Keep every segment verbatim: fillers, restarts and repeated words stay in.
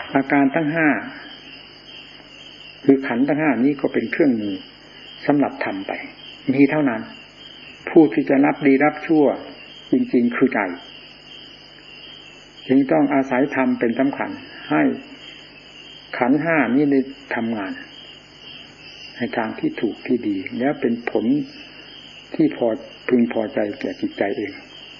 อาการทั้งห้าคือขันธ์ทั้งห้านี้ก็เป็นเครื่องมือสำหรับทำไปมีเท่านั้นผู้ที่จะรับดีรับชั่วจริงๆคือใจจึงต้องอาศัยธรรมเป็นสำคัญให้ขันธ์ห้านี้ได้ทำงานในทางที่ถูกที่ดีแล้วเป็นผลที่พอพึงพอใจแก่จิตใจเอง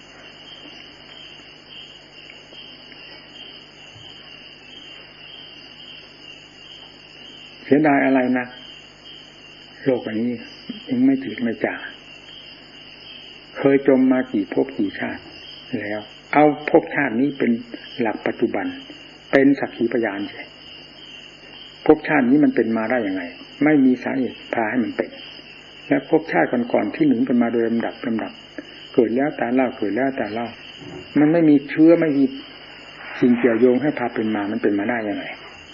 เสียดายอะไรนะโลกอันนี้ยังไม่จืดไม่จางเคยจมมากี่ภพกี่ชาติแล้วเอาภพชาตินี้เป็นหลักปัจจุบันเป็นสักขีพยานใช่ภพชาตินี้มันเป็นมาได้ยังไงไม่มีสาเหตุพาให้มันเป็นและภพชาติก่อนๆที่หนุนกันมาโดยลำดับลำดับเกิดแล้วแต่เล่าเกิดแล้วแต่เล่ามันไม่มีเชื้อไม่มีสิ่งเกี่ยวโยงให้พาเป็นมามันเป็นมาได้ยังไง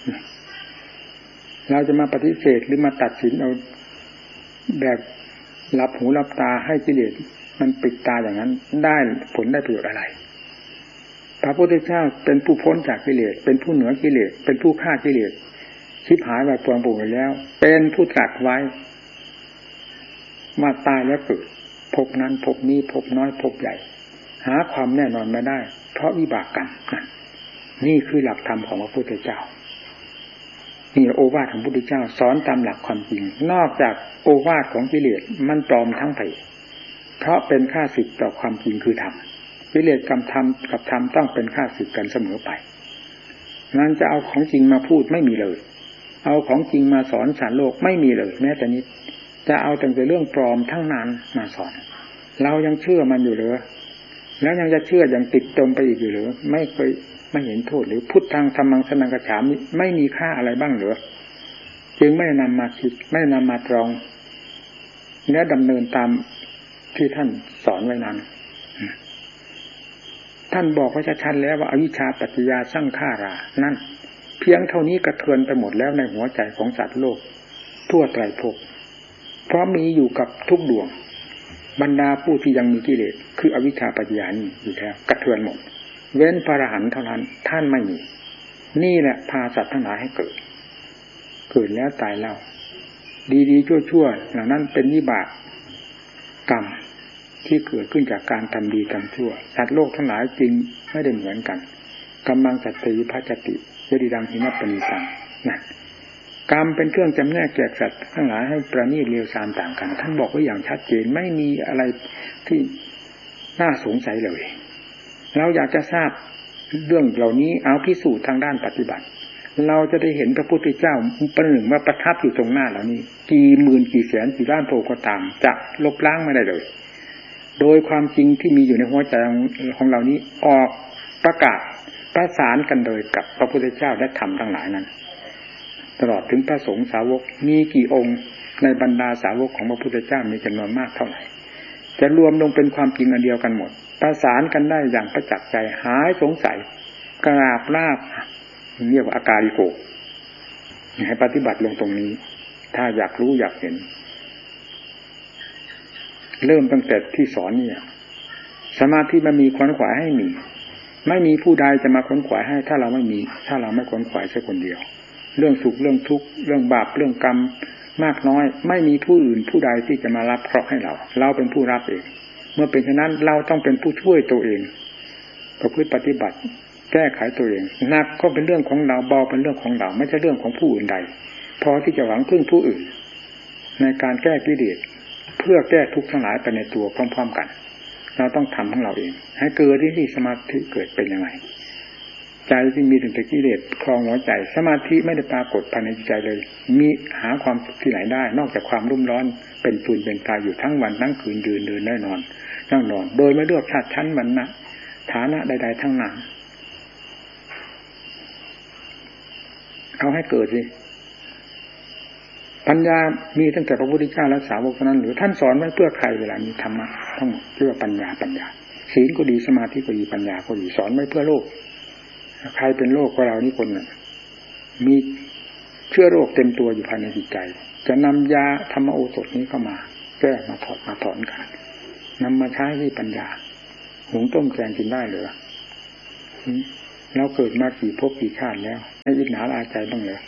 เราจะมาปฏิเสธหรือมาตัดสินเอาแบบหลับหูหลับตาให้กิเลสมันปิดตาอย่างนั้นได้ผลได้ประโยชน์อะไรพระพุทธเจ้าเป็นผู้พ้นจากกิเลสเป็นผู้เหนือกิเลสเป็นผู้ฆ่ากิเลสชิบหายไปปวงปูไปแล้วเป็นผู้ตรัสไว้มาตายแล้วเกิดภพนั้นภพนี้ภพน้อยภพใหญ่หาความแน่นอนไม่ได้เพราะวิบากกรรมนี่คือหลักธรรมของพระพุทธเจ้านี่โอวาทของพระพุทธเจ้าสอนตามหลักความจริงนอกจากโอวาทของกิเลสมันปลอมทั้งไปเพราะเป็นข้าศึกต่อความจริงคือธรรมกิเลสกับธรรมกับธรรมต้องเป็นข้าศึกกันเสมอไปนั้นจะเอาของจริงมาพูดไม่มีเลยเอาของจริงมาสอนสารโลกไม่มีเลยแม้แต่นิดจะเอาแต่เรื่องปลอมทั้งนั้นมาสอนเรายังเชื่อมันอยู่หรือแล้วยังจะเชื่ออย่างติดจมไปอีกอยู่หรือไม่เคยไม่เห็นโทษหรือพุทธังธรรมังสนังกัจฉามิไม่มีค่าอะไรบ้างหรือจึงไม่นำมาคิดไม่นำมาตรองและดำเนินตามที่ท่านสอนไว้นั้นท่านบอกไว้ชัดๆแล้วว่าอวิชชาปัจจยาสังขารานั่นเพียงเท่านี้กระเทือนไปหมดแล้วในหัวใจของสัตว์โลกทั่วไตรภพเพราะมีอยู่กับทุกดวงบรรดาผู้ที่ยังมีกิเลสคืออวิชชาปัจจยานี่อยู่แล้วกระเทือนหมดเว้นพระอรหันต์เท่านั้นท่านไม่มีนี่แหละพาสัตว์ทั้งหลายให้เกิดเกิดแล้วตายเล่าดีๆชั่วๆเหล่านั้นเป็นวิบากกรรมที่เกิดขึ้นจากการทำดีทำชั่วสัตว์โลกทั้งหลายจริงไม่ได้เหมือนกันกัมมังสัตติวิภัจจติยดิดังหินัปปณิตังนะกรรมเป็นเครื่องจำแนกแจกสัตว์ทั้งหลายให้ประณีตเลวทรามต่างกันท่านบอกไว้อย่างชัดเจนไม่มีอะไรที่น่าสงสัยเลยเราอยากจะทราบเรื่องเหล่านี้เอาพิสูจน์ทางด้านปฏิบัติเราจะได้เห็นพระพุทธเจ้าประหนึ่งว่าประทับอยู่ตรงหน้าเหล่านี้กี่หมื่นกี่แสนกี่ล้านโพก็ตามจะลบล้างไม่ได้เลยโดยความจริงที่มีอยู่ในหัวใจของเรานี้ออกประกาศประสานกันโดยกับพระพุทธเจ้าและธรรมทั้งหลายนั้นตลอดถึงพระสงฆ์สาวกมีกี่องค์ในบรรดาสาวกของพระพุทธเจ้ามีจำนวนมากเท่าไหร่จะรวมลงเป็นความจริงอันเดียวกันหมดประสานกันได้อย่างประจักษ์ใจหายสงสัยกราบลาบเรียกว่าอาการิโกให้ปฏิบัติลงตรงนี้ถ้าอยากรู้อยากเห็นเริ่มตั้งแต่ที่สอนนี่สมาธิมันมีขวนขวายให้มีไม่มีผู้ใดจะมาขวนขวายให้ถ้าเราไม่มีถ้าเราไม่ขวนขวายสักคนเดียวเรื่องสุขเรื่องทุกข์เรื่องบาปเรื่องกรรมมากน้อยไม่มีผู้อื่นผู้ใดที่จะมารับเคราะห์ให้เราเราเป็นผู้รับเองเมื่อเป็นฉะนั้นเราต้องเป็นผู้ช่วยตัวเองประพฤติปฏิบัติแก้ไขตัวเองหนักก็เป็นเรื่องของเราเบาเป็นเรื่องของเราไม่ใช่เรื่องของผู้อื่นใดพอที่จะหวังพึ่งผู้อื่นในการแก้กิเลสเพื่อแก้ทุกข์ทั้งหลายไปในตัวพร้อมๆกันเราต้องทำของเราเองให้เกิดที่สมาธิเกิดเป็นยังไงใจที่มีถึงแต่กิเลสครองหัวใจสมาธิไม่ได้ปรากฏภายในใจเลยมีหาความสุขที่ไหนได้นอกจากความรุ่มร้อนเป็นฟืนเป็นไฟอยู่ทั้งวันทั้งคืนยืนเดินได้นอนนั่งนอนโดยไม่เลือกชาติชั้นวรรณะฐานะใดๆทั้งนั้นเอาให้เกิดสิปัญญามีตั้งแต่พระพุทธเจ้าและสาวกนั้นหรือท่านสอนไว้เพื่อใครเวลานี้ธรรมะทั้งหมดเพื่อปัญญาปัญญาศีลก็ดีสมาธิก็ดีปัญญาก็ดีสอนไว้เพื่อโลกใครเป็นโรคก็เรานี่คนน่ะมีเชื้อโรคเต็มตัวอยู่ภายในจิตใจจะนำยาธรรมโอสถนี้เข้ามาแก้มาถอดมาถอนกันนำมาใช้ที่ปัญญาหุงต้มแกงกินได้หรือแล้วเกิดมากี่ภพกี่ชาติแล้วให้อิจฉาลาใจบ้างเหรอ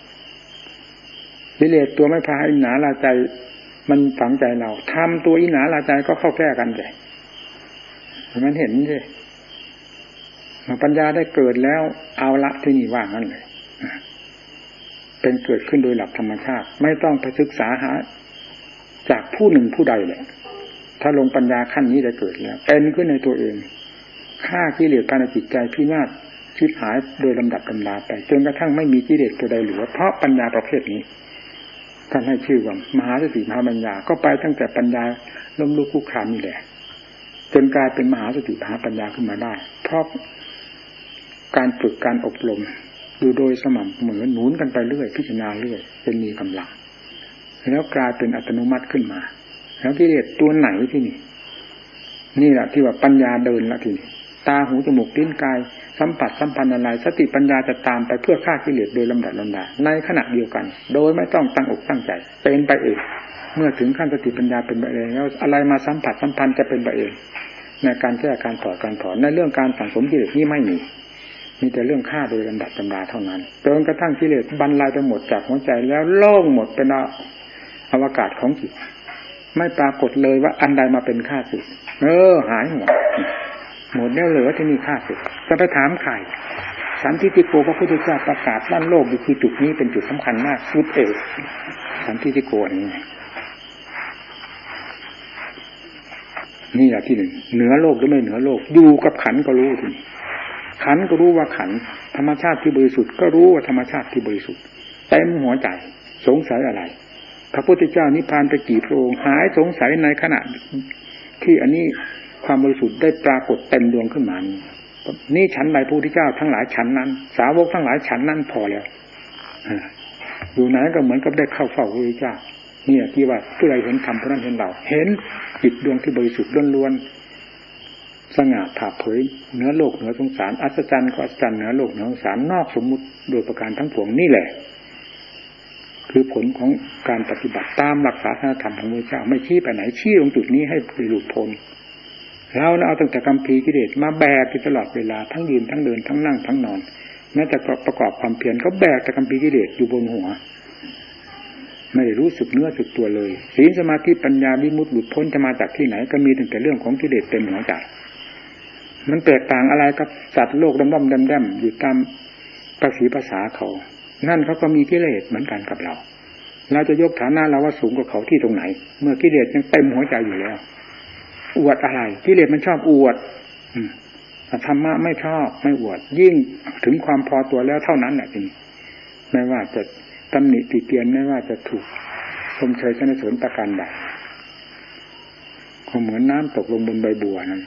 กิเลสตัวไม่พาอิจฉาลาใจมันฝังใจเราทำตัวอิจฉาลาใจก็เข้าแก้กันเลยมันเห็นสิปัญญาได้เกิดแล้วเอาละที่นี่ว่างั้นเลยเป็นเกิดขึ้นโดยหลักธรรมชาติไม่ต้องไปศึกษาหาจากผู้หนึ่งผู้ใดเลยถ้าลงปัญญาขั้นนี้ได้เกิดแล้วเป็นขึ้นในตัวเองฆ่ากิเลสภายในจิตใจพินาศชิบหายโดยลำดับลำดาไปจนกระทั่งไม่มีกิเลสตัวใดเหลือเพราะปัญญาประเภทนี้ท่านให้ชื่อว่ามหาสติมหาปัญญาก็ไปตั้งแต่ปัญญาล้มลุกคลุกคลานนี่แหละจนกลายเป็นมหาสติมหาปัญญาขึ้นมาได้เพราะการฝึกการอบรมอยู่โดยสม่ำเสมอหนุนกันไปเรื่อยพิจารณาเรื่อยจนมีกำลังแล้วกลายเป็นอัตโนมัติขึ้นมาแล้วกิเลสตัวไหนที่นี่นี่แหละที่ว่าปัญญาเดินแล้วทีนี้ตาหูจมูกลิ้นกายสัมผัสสัมพันธ์อะไรสติปัญญาจะตามไปเพื่อฆ่ากิเลสโดยลำดับลำดาในขณะเดียวกันโดยไม่ต้องตั้งอกตั้งใจเป็นไปเองเมื่อถึงขั้นสติปัญญาเป็นไปเองแล้วอะไรมาสัมผัสสัมพันธ์จะเป็นไปเองในการแก้การถอดการถอนในเรื่องการสั่งสมกิเลสนี่ไม่มีมีแต่เรื่องฆ่าโดยลำดับลำดาเท่านั้นจนกระทั่งกิเลสบรรลัยไปหมดจากหัวใจแล้วโล่งหมดเป็นอวกาศของจิตไม่ปรากฏเลยว่าอันใดมาเป็นข้าศึกเออหายหมดหมดแล้วเหลือที่มีข้าศึกจะไปถามใครสันทิฏฐิโกพระพุทธเจ้าประกาศด้านโลกอยู่คือจุดนี้เป็นจุดสำคัญมากสุดเอกสันทิฏฐิโกนี้นี่แหละที่หนึ่งเหนือโลกหรือไม่เหนือโลกอยู่กับขันก็รู้ทีนี้ขันก็รู้ว่าขันธรรมชาติที่บริสุทธิ์ก็รู้ว่าธรรมชาติที่บริสุทธิ์เต็มหัวใจสงสัยอะไรพระพุทธเจ้านิพพานไปกี่พระองค์หายสงสัยในขณะที่อันนี้ความบริสุทธิ์ได้ปรากฏเต็มดวงขึ้นมานี้นี่ฉันใดพระพุทธเจ้าทั้งหลายฉันนั้นสาวกทั้งหลายฉันนั้นพอแล้วอยู่ไหนก็เหมือนกับได้เข้าเฝ้าพระพุทธเจ้าเนี่ยที่ว่าผู้ใดเห็นธรรมผู้นั้นเห็นเราเห็นจิตดวงที่บริสุทธิ์ล้วนๆสง่าผ่าเผยเหนือโลกเหนือสงสารอัศจรรย์ก็อัศจรรย์เหนือโลกเหนือสงสารนอกสมมุติโดยประการทั้งปวงนี่แหละคือผลของการปฏิบัติตามหลักศาสนธรรมของพระเจ้าไม่ชี้ไปไหนชี้ตรงจุดนี้ให้หลุดพ้นเราเอาตั้งแต่กัมพีกิเลสมาแบกอยู่ตลอดเวลาทั้งยืนทั้งเดินทั้งนั่งทั้งนอนแม้แต่ประกอบความเพียรเขาแบกแต่กัมพีกิเลสอยู่บนหัวไม่ได้รู้สึกเนื้อสึกตัวเลยศีลสมาธิปัญญาวิมุตติหลุดพ้นจะมาจากที่ไหนก็มีตั้งแต่เรื่องของกิเลสเต็มหัวใจมันแตกต่างอะไรกับสัตว์โลกดำๆดำๆอยู่ตามภาษีภาษาเขานั่นเขาก็มีกิเลสเหมือนกันกับเราเราจะยกฐานะเราว่าสูงกว่าเขาที่ตรงไหนเมื่อกิเลสยังเต็มหัวใจอยู่แล้วอวดอะไรกิเลสมันชอบอวดธรรมะไม่ชอบไม่อวดยิ่งถึงความพอตัวแล้วเท่านั้นแหละจริงไม่ว่าจะตำหนิติเตียนไม่ว่าจะถูกชมเชยสรรเสริญประการใดก็เหมือนน้ำตกลงบนใบบัวนั้น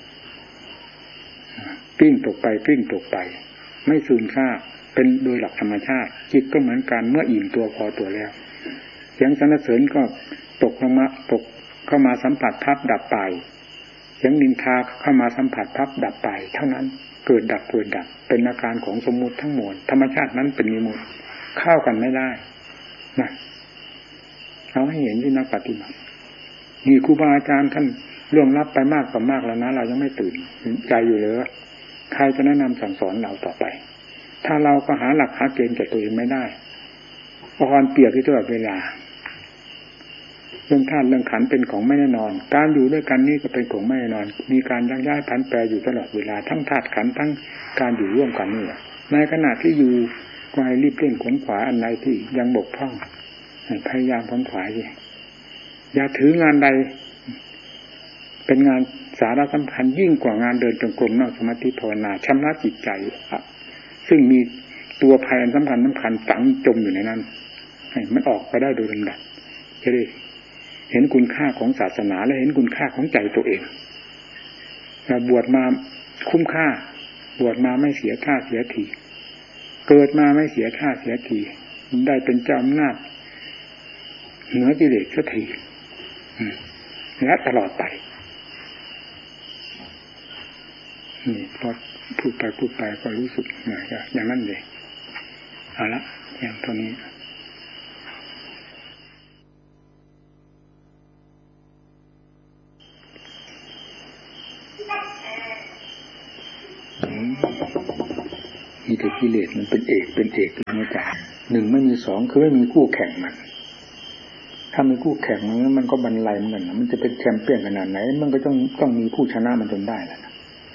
ปิ้งตกไปปิ้งตกไปไม่ซึมซาบเป็นโดยหลักธรรมชาติจิตก็เหมือนกันเมื่ออิ่มตัวพอตัวแล้วเสียงสรรเสริญก็ตกลงมาตกเข้ามาสัมผัสพับดับไปเสียงนินทาเข้ามาสัมผัสพับดับไปเท่านั้นเกิดดับเกิดดับเป็นอาการของสมมุติทั้งมวลธรรมชาตินั้นเป็นนิมุติเข้ากันไม่ได้นะเอาให้เห็นที่นักปฏิบัตินี่ครูบาอาจารย์ท่านล่วงลับไปมากกว่ามากแล้วนะเรายังไม่ตื่นใจอยู่เลยใครจะแนะนำสั่งสอนเราต่อไปถ้าเราก็หาหลักหาเกณฑ์แก่ตัวเองไม่ได้อ่อนเปียกที่ตลอดเวลาเรื่องธาตุเรื่องขันธ์เป็นของไม่แน่นอนการอยู่ด้วยกันนี่ก็เป็นของไม่แน่นอนมีการยักย้ายผันแปรอยู่ตลอดเวลาทั้งธาตุขันธ์ทั้งการอยู่ร่วมกันนี่ในขณะที่อยู่ก็ให้รีบเร่งขวนขวายอันใดที่ยังบกพร่องพยายามขวนขวายสิอย่าถืองานใดเป็นงานสาระสำคัญยิ่งกว่างานเดินจงกรมนั่งสมาธิภาวนาชำระจิตใจซึ่งมีตัวภัยอันสำคัญสำคัญฝังจมอยู่ในนั้นให้มันออกไปได้โดยลำดับจะได้เห็นคุณค่าของศาสนาและเห็นคุณค่าของใจตัวเองบวชมาคุ้มค่าบวชมาไม่เสียค่าเสียทีเกิดมาไม่เสียค่าเสียทีได้เป็นเจ้าอำนาจเหนือกิเลสสักทีและตลอดไปนี่พอพูดไปพูดไปก็รู้สึกเหนื่อยอย่างนั้นเลยเอาละอย่างเท่านี้กิเลสมันเป็นเอกเป็นเอกเป็นหัวใจหนึ่งไม่มีสองคือไม่มีคู่แข่งมันถ้ามีคู่แข่งมันมันก็บรรลัยเหมือนกันนะมันจะเป็นแชมเปี้ยนขนาดไหนมันก็ต้องต้องมีผู้ชนะมันจนได้แหละ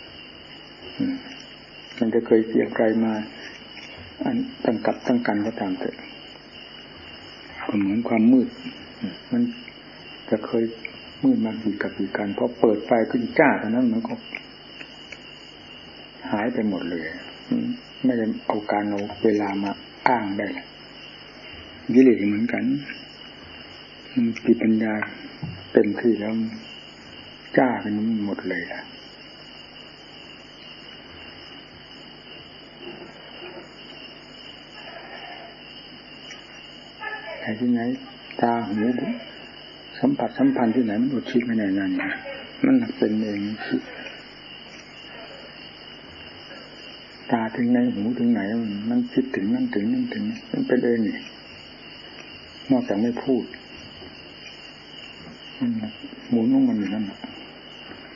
มันจะเคยเกี่ยงใครมาอันตั้งกับตั้งกันก็ตามเถอะก็เหมือนความมืดมันจะเคยมืดมากี่กับกี่กันพอเปิดไฟขึ้นจ้าตอนนั้นมันก็หายไปหมดเลยไม่ได้เอาการเอาเวลามาอ้างได้เลยกิเลสเหมือนกันมันมีปัญญาเต็มที่แล้วจ้ากันหมดเลยล่ะแต่ที่ไหนตาหูสัมผัสสัมพันธ์ที่ไหนมันอุทิศไม่ได้นั่นนะมันเป็นเองคิดตาถึงไหนหูถึงไหนมันคิดถึงนั่นถึงนั่นถึงมันเป็นเองนี่นอกจากไม่พูดหมุนของมันอยู่นั่นแหละ